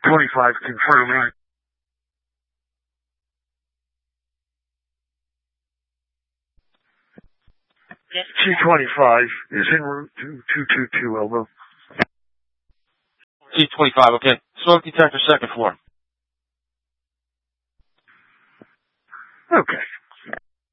25 confirming. T25 is en route to 222 Elbow. T25, okay. Smoke detector, second floor. Okay.